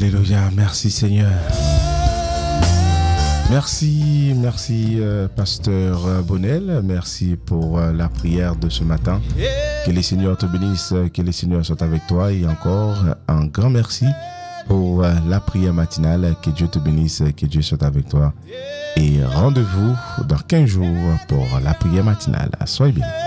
Alléluia, merci Seigneur. Merci, pasteur Bonnel. Merci pour la prière de ce matin. Que les Seigneurs te bénissent, que les Seigneurs soient avec toi. Et encore un grand merci pour la prière matinale. Que Dieu te bénisse, que Dieu soit avec toi. Et rendez-vous dans 15 jours pour la prière matinale. Soyez bien.